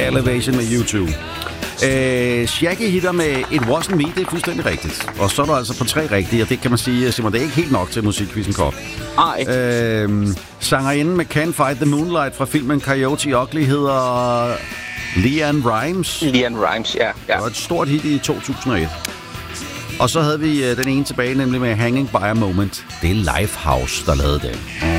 Elevation med YouTube. Shaggy hitter med It Wasn't Me, det er fuldstændig rigtigt. Og så er der altså på 3 rigtige, og det kan man sige, Simon, det er ikke helt nok til musikquizzen Kop. Sangerinden med Can't Fight the Moonlight fra filmen Coyote Ugly hedder LeAnn Rimes. LeAnn Rimes, ja. Det var et stort hit i 2001. Og så havde vi den ene tilbage, nemlig med Hanging by a Moment. Det er Lifehouse, der lavede det.